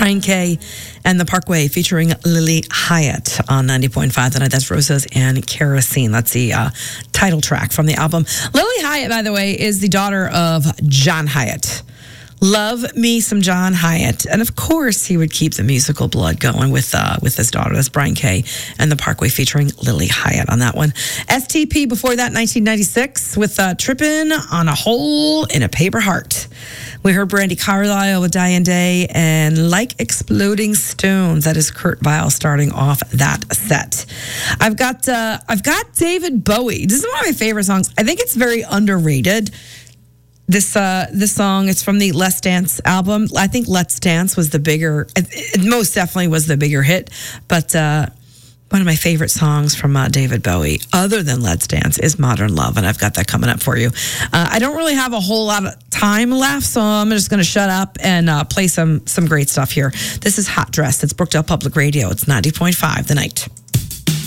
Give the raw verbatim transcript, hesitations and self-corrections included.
Brian Kay and The Parkway featuring Lily Hyatt on ninety point five The Night. That's Roses and Kerosene. That's the uh, title track from the album. Lily Hyatt, by the way, is the daughter of John Hyatt. Love me some John Hyatt. And of course, he would keep the musical blood going with uh, with his daughter. That's Brian Kay and The Parkway featuring Lily Hyatt on that one. S T P before that, nineteen ninety-six, with uh, Trippin' on a Hole in a Paper Heart. We heard Brandy Carlisle with Diane Day and Like Exploding Stones. That is Kurt Vile starting off that set. I've got uh, I've got David Bowie. This is one of my favorite songs. I think it's very underrated. This uh, this song, it's from the Let's Dance album. I think Let's Dance was the bigger, it, it most definitely was the bigger hit. But uh, one of my favorite songs from uh, David Bowie, other than Let's Dance, is Modern Love. And I've got that coming up for you. Uh, I don't really have a whole lot of time left, so I'm just going to shut up and uh, play some, some great stuff here. This is Hot Dress. It's Brookdale Public Radio. It's ninety point five The Night.